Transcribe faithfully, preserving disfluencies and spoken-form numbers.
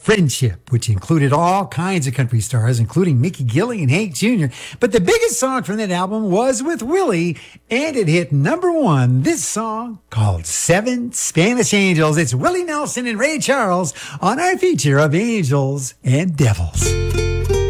Friendship, which included all kinds of country stars, including Mickey Gilley and Hank Junior But the biggest song from that album was with Willie, and it hit number one. This song called Seven Spanish Angels. It's Willie Nelson and Ray Charles on our feature of Angels and Devils.